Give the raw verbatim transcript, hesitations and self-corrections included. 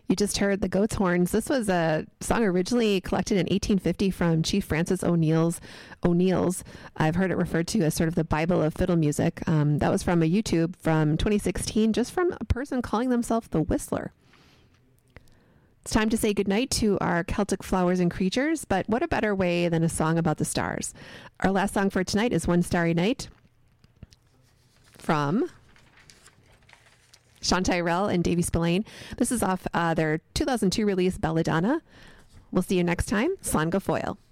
You just heard The Goat's Horns. This was a song originally collected in eighteen fifty from Chief Francis O'Neill's. O'Neill's. I've heard it referred to as sort of the Bible of fiddle music. Um, that was from a YouTube from twenty sixteen, just from a person calling themselves the Whistler. It's time to say goodnight to our Celtic flowers and creatures, but what a better way than a song about the stars. Our last song for tonight is One Starry Night from Sean Tyrell and Davy Spillane. This is off uh, their two thousand two release Belladonna. We'll see you next time. Slán go Foil.